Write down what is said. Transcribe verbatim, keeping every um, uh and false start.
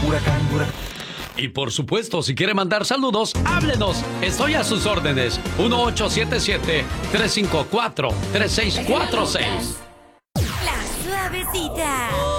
huracán, huracán. Y por supuesto, si quiere mandar saludos, háblenos. Estoy a sus órdenes. uno ocho siete siete, tres cinco cuatro, tres seis cuatro seis. La Suavecita.